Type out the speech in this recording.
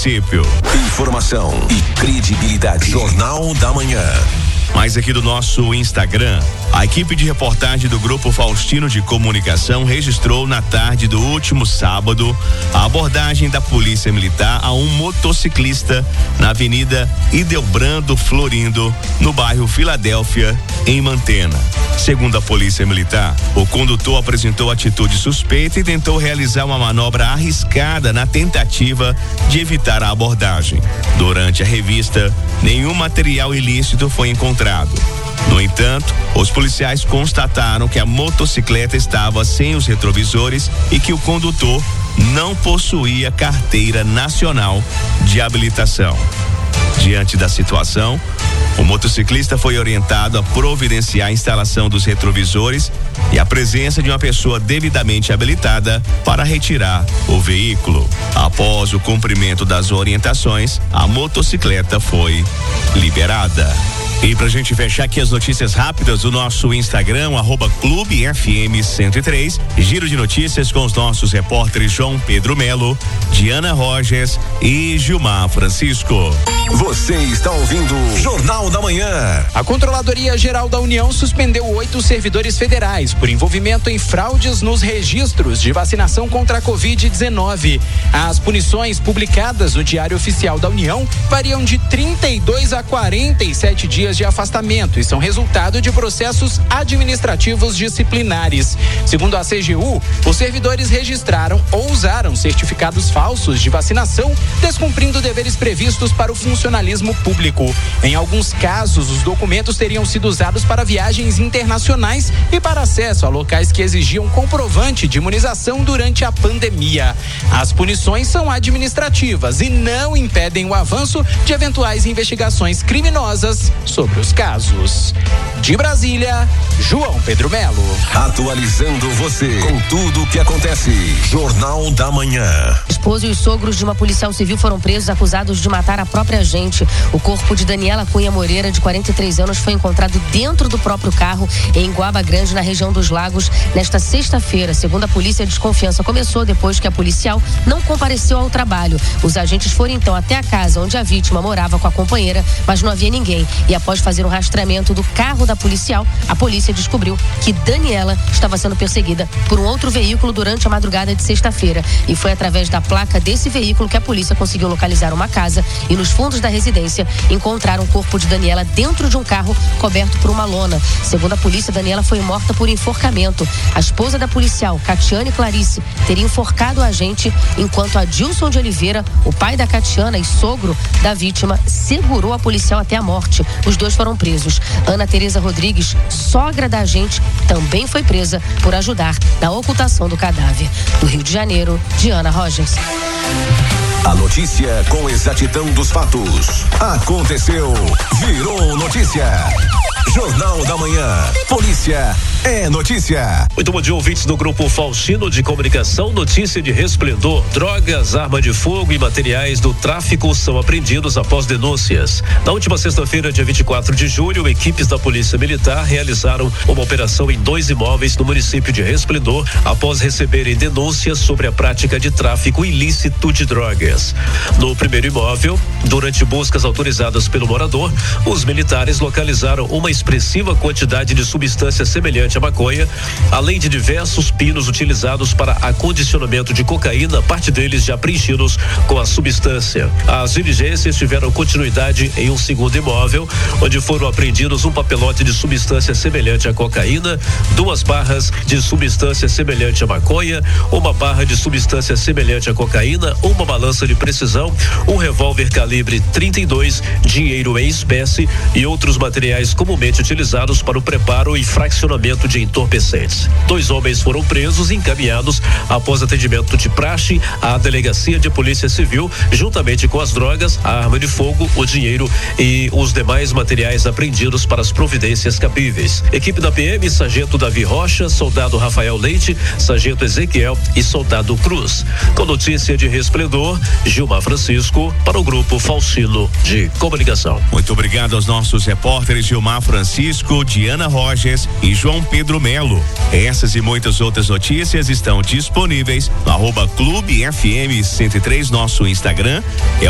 município. Informação e credibilidade. Jornal da Manhã. Mais aqui do nosso Instagram, a equipe de reportagem do Grupo Faustino de Comunicação registrou na tarde do último sábado a abordagem da Polícia Militar a um motociclista na Avenida Ildebrando Florindo, no bairro Filadélfia, em Mantena. Segundo a Polícia Militar, o condutor apresentou atitude suspeita e tentou realizar uma manobra arriscada na tentativa de evitar a abordagem. Durante a revista, nenhum material ilícito foi encontrado. No entanto, os policiais constataram que a motocicleta estava sem os retrovisores e que o condutor não possuía carteira nacional de habilitação. Diante da situação, o motociclista foi orientado a providenciar a instalação dos retrovisores e a presença de uma pessoa devidamente habilitada para retirar o veículo. Após o cumprimento das orientações, a motocicleta foi liberada. E pra gente fechar aqui as notícias rápidas do nosso Instagram, @clubefm103, giro de notícias com os nossos repórteres João Pedro Melo, Diana Rogers e Gilmar Francisco. Você está ouvindo Jornal da Manhã. A Controladoria Geral da União suspendeu 8 servidores federais por envolvimento em fraudes nos registros de vacinação contra a Covid-19. As punições publicadas no Diário Oficial da União variam de 32 a 47 dias de afastamento e são resultado de processos administrativos disciplinares. Segundo a CGU, os servidores registraram ou usaram certificados falsos de vacinação, descumprindo deveres previstos para o funcionalismo público. Em alguns casos, os documentos teriam sido usados para viagens internacionais e para acesso a locais que exigiam comprovante de imunização durante a pandemia. As punições são administrativas e não impedem o avanço de eventuais investigações criminosas sobre os casos. De Brasília, João Pedro Melo. Atualizando você com tudo o que acontece. Jornal da Manhã. Esposo e os sogros de uma policial civil foram presos acusados de matar a própria agente. O corpo de Daniela Cunha Moreira, de 43 anos, foi encontrado dentro do próprio carro em Guaba Grande, na região dos Lagos, nesta sexta-feira. Segundo a polícia, a desconfiança começou depois que a policial não compareceu ao trabalho. Os agentes foram então até a casa onde a vítima morava com a companheira, mas não havia ninguém. E após fazer um rastreamento do carro da policial, a polícia descobriu que Daniela estava sendo perseguida por um outro veículo durante a madrugada de sexta-feira. E foi através da placa desse veículo que a polícia conseguiu localizar uma casa e nos fundos da residência encontraram o corpo de Daniela dentro de um carro coberto por uma lona. Segundo a polícia, Daniela foi morta por enforcamento. A esposa da policial, Catiane Clarice, teria enforcado a agente, enquanto Adilson de Oliveira, o pai da Catiana e sogro da vítima, segurou a policial até a morte. Os dois foram presos. Ana Tereza Rodrigues, sogra da agente, também foi presa por ajudar na ocultação do cadáver. Do Rio de Janeiro, Diana Rogers. A notícia com exatidão dos fatos. Aconteceu, virou notícia. Jornal da Manhã. Polícia é notícia. Muito bom dia, ouvintes do Grupo Faustino de Comunicação. Notícia de resplendor: drogas, arma de fogo e materiais do tráfico são apreendidos após denúncias. Na última sexta-feira, dia 24 de julho, equipes da Polícia Militar realizaram uma operação em 2 imóveis no município de Resplendor após receberem denúncias sobre a prática de tráfico ilícito de drogas. No primeiro imóvel, durante buscas autorizadas pelo morador, os militares localizaram uma expressiva quantidade de substância semelhante à maconha, além de diversos pinos utilizados para acondicionamento de cocaína, parte deles já preenchidos com a substância. As diligências tiveram continuidade em um segundo imóvel, onde foram apreendidos um papelote de substância semelhante à cocaína, 2 barras de substância semelhante à maconha, uma barra de substância semelhante à cocaína, uma balança de precisão, um revólver calibre 32, dinheiro em espécie e outros materiais comumente utilizados para o preparo e fraccionamento de entorpecentes. 2 homens foram presos e encaminhados após atendimento de praxe à Delegacia de Polícia Civil, juntamente com as drogas, a arma de fogo, o dinheiro e os demais materiais apreendidos para as providências cabíveis. Equipe da PM, Sargento Davi Rocha, Soldado Rafael Leite, Sargento Ezequiel e Soldado Cruz. Com notícia de resplendor, Gilmar Francisco, para o Grupo Faustino de Comunicação. Muito obrigado aos nossos repórteres Gilmar Francisco, Diana Rogers e João Pedro Melo. Essas e muitas outras notícias estão disponíveis no @clubefm103, nosso Instagram.